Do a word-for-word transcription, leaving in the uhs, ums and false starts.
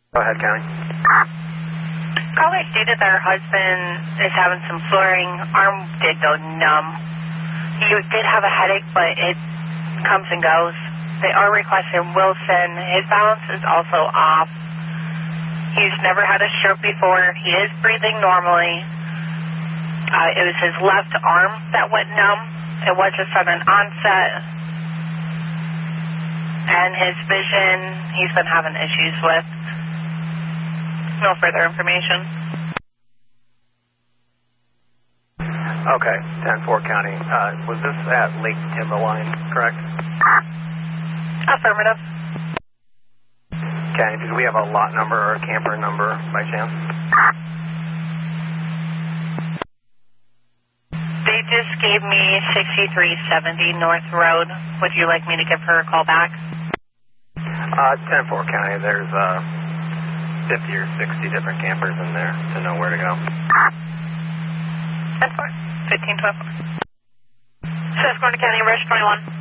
Go ahead, County. Caller stated that her husband is having some flaring. Arm did go numb. He did have a headache, but it comes and goes. They are requesting Wilson. His balance is also off. He's never had a stroke before. He is breathing normally. Uh, it was his left arm that went numb. It was a sudden onset. And his vision, he's been having issues with. No further information. Okay, ten four County. Uh, was this at Lake Timberline, correct? Affirmative. County, do we have a lot number or a camper number by chance? They just gave me sixty-three seventy North Road. Would you like me to give her a call back? Uh, ten four County, there's uh, fifty or sixty different campers in there to know where to go. ten four, fifteen twelve. Susquehanna County, Rush twenty-one.